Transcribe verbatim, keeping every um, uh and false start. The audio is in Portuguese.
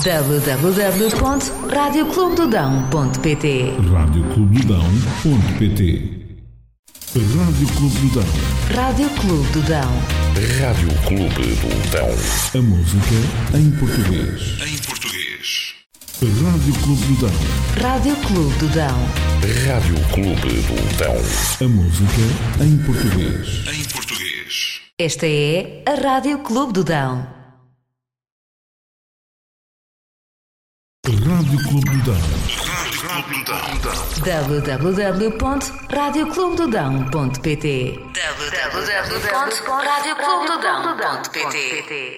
w w w ponto rádio clube do dão ponto p t rádio clube do dão ponto p t Rádio Clube do Dão. Rádio Clube do Dão. Rádio Clube do Dão. A música em português. Em português. Rádio Clube do Dão. Rádio Clube do Dão. Rádio Clube do Dão. A música em português. Em português. Esta é a Rádio Clube do Dão. Rádio Clube do Dão. Rádio Clube do Dão. w w w ponto rádio clube do dão ponto p t w w w ponto rádio clube do dão ponto p t